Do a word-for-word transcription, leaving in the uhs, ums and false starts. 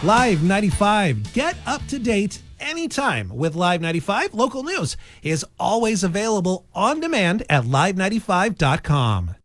Live ninety-five. Get up to date anytime with Live ninety-five. Local news is always available on demand at live ninety-five dot com.